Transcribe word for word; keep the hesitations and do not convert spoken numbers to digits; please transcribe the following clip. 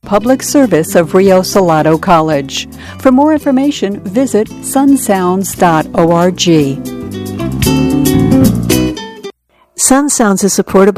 public service of Rio Salado College. For more information, visit sun sounds dot org. Sun Sounds is supported by